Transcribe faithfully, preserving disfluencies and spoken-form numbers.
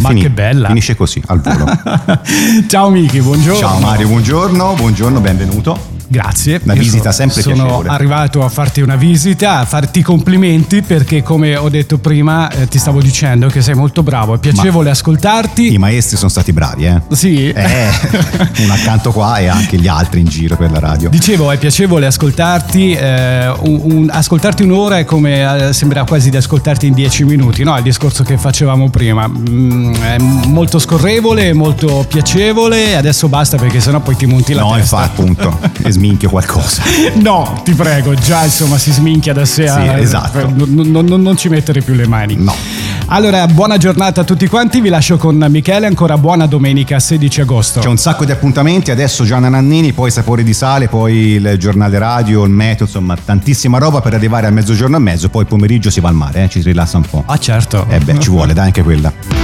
Ma finì, che bella. Finisce così, al volo. Ciao Miki, buongiorno. Ciao Mario, buongiorno, buongiorno, benvenuto. Grazie. Una Io visita sono, sempre sono piacevole. Sono arrivato a farti una visita, a farti complimenti perché, come ho detto prima, eh, ti stavo dicendo che sei molto bravo, è piacevole Ma ascoltarti. I maestri sono stati bravi, eh? Sì. Eh, uno accanto qua e anche gli altri in giro per la radio. Dicevo, è piacevole ascoltarti, eh, un, un, ascoltarti un'ora è come, eh, sembra quasi di ascoltarti in dieci minuti, no? Il discorso che facevamo prima. Mm, è molto scorrevole, molto piacevole, adesso basta perché sennò poi ti monti la no, testa. No, infatti, appunto. Sminchio qualcosa. No, ti prego, già insomma si sminchia da sé. Sì, a, esatto. Non, non, non ci mettere più le mani. No. Allora, buona giornata a tutti quanti, vi lascio con Michele, ancora buona domenica sedici agosto. C'è un sacco di appuntamenti, adesso Gianna Nannini, poi Sapori di Sale, poi il giornale radio, il meteo, insomma tantissima roba per arrivare a mezzogiorno e mezzo, poi pomeriggio si va al mare, eh, ci si rilassa un po'. Ah certo. Eh beh, ci vuole, dai, anche quella.